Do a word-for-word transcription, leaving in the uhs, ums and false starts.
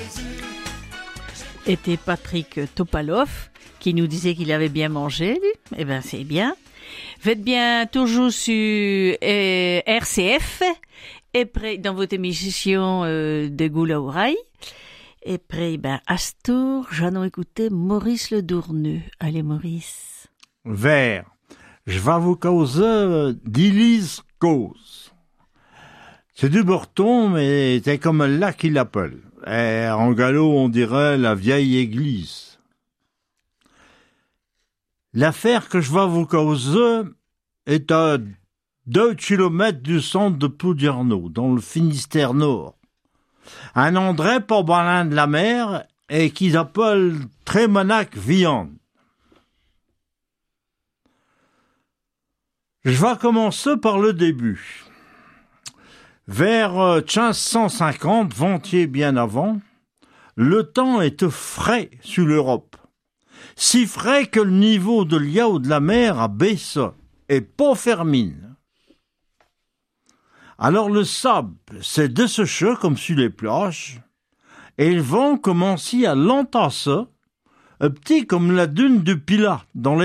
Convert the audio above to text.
Était Patrick Topalov qui nous disait qu'il avait bien mangé, lui. Eh ben c'est bien. Faites bien toujours sur euh, R C F et après dans votre émission euh, de Goula Oreille. Et après ben Astor, j'en ai écouté Maurice Le Dourneux. Allez Maurice. Vert, je vais vous causer d'Élise Cause. C'est du Breton, mais c'est comme là qu'il l'appelle. Et en gallo, on dirait la vieille église. L'affaire que je vais vous causer est à deux kilomètres du centre de Ploudiarno, dans le Finistère Nord. Un endroit pas balin de la mer et qu'ils appellent Trémanac-Viande. Je vais commencer par le début. Vers quinze cent cinquante, vingt bien avant, le temps était frais sur l'Europe. Si frais que le niveau de l'eau de la mer a baissé et pas fermine. Alors le sable s'est desséché comme sur les plages et le vent commençait à l'entasser, petit comme la dune du Pilat dans les